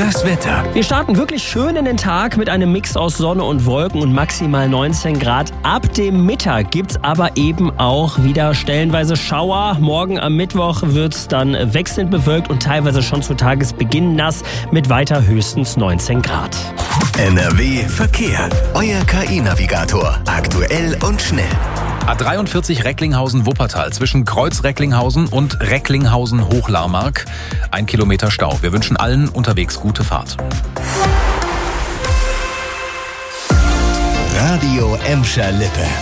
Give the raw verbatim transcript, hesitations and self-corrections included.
Das Wetter. Wir starten wirklich schön in den Tag mit einem Mix aus Sonne und Wolken und maximal neunzehn Grad. Ab dem Mittag gibt's aber eben auch wieder stellenweise Schauer. Morgen am Mittwoch wird's dann wechselnd bewölkt und teilweise schon zu Tagesbeginn nass mit weiter höchstens neunzehn Grad. N R W Verkehr. Euer K I-Navigator. Aktuell und schnell. A dreiundvierzig Recklinghausen-Wuppertal zwischen Kreuz-Recklinghausen und Recklinghausen-Hochlarmark. Ein Kilometer Stau. Wir wünschen allen unterwegs gute Fahrt. Radio Emscher Lippe.